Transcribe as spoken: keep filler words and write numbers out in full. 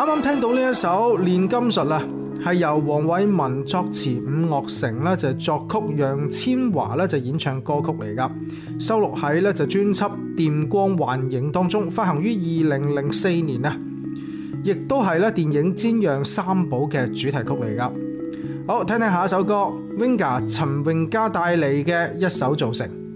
啱啱聽到呢一首《煉金術》啊，係由黃偉文作詞，伍樂城咧就作曲，楊千嬅咧就演唱歌曲嚟噶，收錄喺咧就專輯《電光幻影》當中，發行於二零零四年啊，亦都係咧電影《煎釀三寶》嘅主題曲嚟噶。好，聽聽下一首歌 ，Winga 陳詠嘉帶嚟嘅一首造成。